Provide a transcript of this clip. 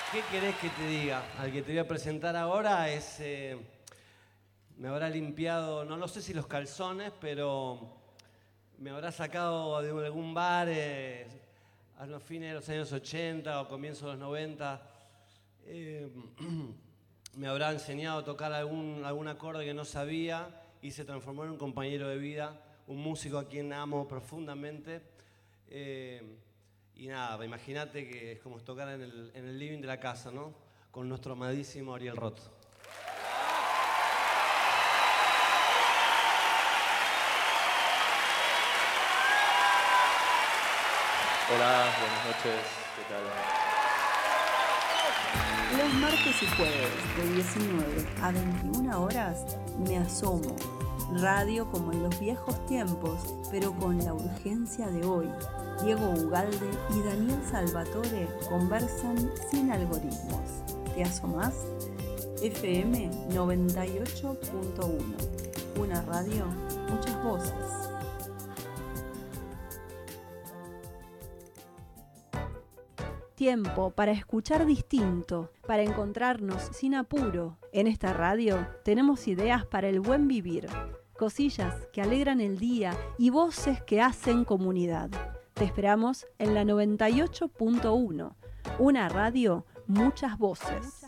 ¿Qué querés que te diga? Al que te voy a presentar ahora es... me habrá limpiado, no lo sé si los calzones, pero me habrá sacado de algún bar a los fines de los años 80 o comienzos de los 90. Me habrá enseñado a tocar algún acorde que no sabía y se transformó en un compañero de vida, un músico a quien amo profundamente. Y nada, imagínate que es como tocar en el living de la casa, ¿no? Con nuestro amadísimo Ariel Roth. Hola, buenas noches, ¿qué tal? Los martes y jueves de 19 a 21 horas Me Asomo. Radio como en los viejos tiempos, pero con la urgencia de hoy. Diego Ugalde y Daniel Salvatore conversan sin algoritmos. ¿Te asomás? FM 98.1. Una radio, muchas voces. Tiempo para escuchar distinto, para encontrarnos sin apuro. En esta radio tenemos ideas para el buen vivir, cosillas que alegran el día y voces que hacen comunidad. Te esperamos en la 98.1, una radio, muchas voces.